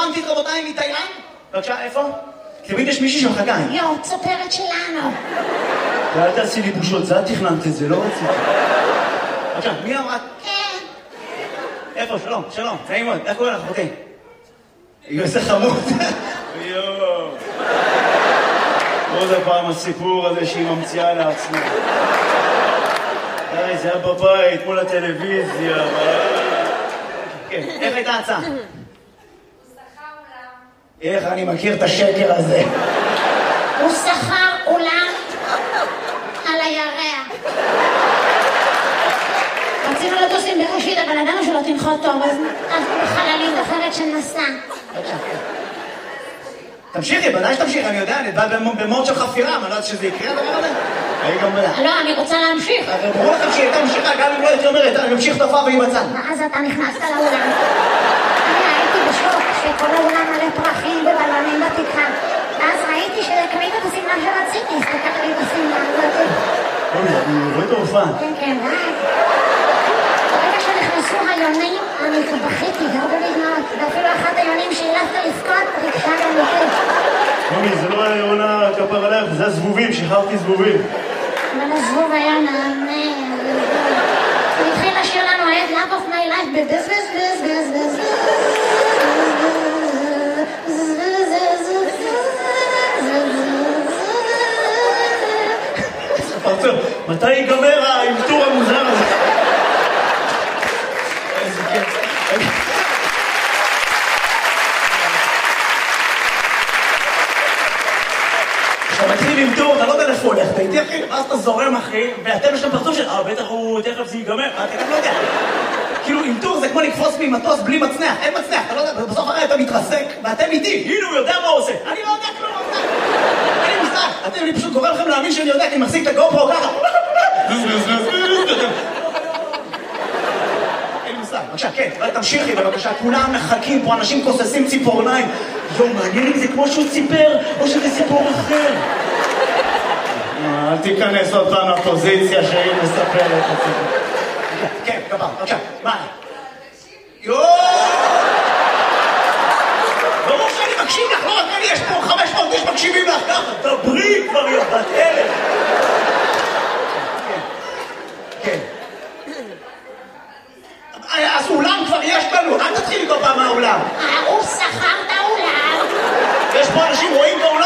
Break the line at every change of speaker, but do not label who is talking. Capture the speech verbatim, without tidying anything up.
רומנטית, רבותיי, מתאילנד? בבקשה, איפה? תמיד יש מישהי שמחכה.
יו, צופרת שלנו.
ואל תעשי לי בושות, זה את תכננת את זה, לא רציתי. בבקשה, מי אמרה?
כן.
איפה? שלום, שלום, נעים מאוד, איך קוראים לך? אוקיי. היא עושה חמוד. יואו. עוד הפעם הסיפור הזה שהיא ממציאה לעצמה. די, זה היה בבית, מול הטלוויזיה. כן, איך הייתה ההצעה? איך אני מכיר את השקר הזה?
הוא שכר אולם על הירח. רצינו לטוס עם בראשית, אבל ידענו שלא תנחות טוב, אז חללית אחרת שנסע.
תמשיכי, בוודאי שתמשיכי, אני יודע, אני בא במוד של חפירה, אני לא יודעת שזה יקרה הדבר הזה. היי גם בלה.
לא, אני רוצה להמשיך.
אבל ברור לכם שהיא הייתה ממשיכה, גם אם לא הייתי אומרת, אני ממשיך תופעה והיא בצד.
ואז אתה נכנסת לאולם. אני הייתי בשוק שכל האולם מלא פרחים ובלונים בתקרה. ואז ראיתי שקנית את השמלה שרציתי, הסתכלתי לי את השמלה הזאת.
אוי, אני רואה את ההופעה.
כן, כן, ואז. ברגע שנכנסו היונים, אני בכיתי, הרבה בזמנות, ואפילו אחת היונים שהילפת לפקוד, ריגשה גם אותי.
מומי, זה לא היונה כפר עליך, זה הזבובים, שחררתי זבובים.
אבל הזבוב היה נענה. הוא התחיל לשיר לנו את Love of my life בבז בז בז בז בז
פרצוף, מתי ייגמר האלתור המוזר הזה? איזה כיף. כשאתה מתחיל עם טור, אתה לא יודע איפה הולך, אתה איתי אחי, ואז אתה זורם אחי, ואתם יש לכם פרצוף של, אה, בטח הוא, תכף זה ייגמר, אתה גם לא יודע. כאילו, עם טור זה כמו לקפוץ ממטוס בלי מצנח, אין מצנח, אתה לא יודע, בסוף הרי אתה מתרסק, ואתם איתי, הנה הוא יודע מה הוא עושה. אני לא יודע כלום, אין לי מושג. אתם, אני פשוט גורם לכם להאמין שאני יודע, כי אני מחזיק את הגופרו ככה. אין לי מושג. בבקשה, כן, תמשיכי בבקשה, כולם מחכים פה, אנשים כוססים ציפורניים. יום, מעניין אם זה כמו שהוא ציפר, או שזה סיפור אחר. אל תיכנס עוד פעם לפוזיציה שהיא מספרת את הסיפור. כן, גבר, בבקשה, מה? יואו! ברור שאני מקשיב לך, לא רק אני, יש פה חמש מאות איש מקשיבים לך, ככה, דברי כבר יבטא.